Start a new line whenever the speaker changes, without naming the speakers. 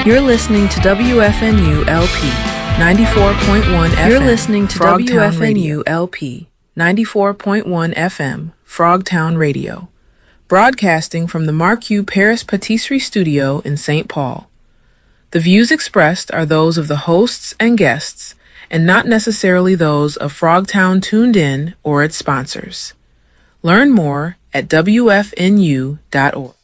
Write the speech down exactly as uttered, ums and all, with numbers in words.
You're listening to W F N U L P ninety-four point one F M. You're listening to Frogtown W F N U L P ninety-four point one F M, Frogtown Radio, broadcasting from the Marquis Paris Patisserie Studio in Saint Paul. The views expressed are those of the hosts and guests, and not necessarily those of Frogtown Tuned In or its sponsors. Learn more at W F N U dot org.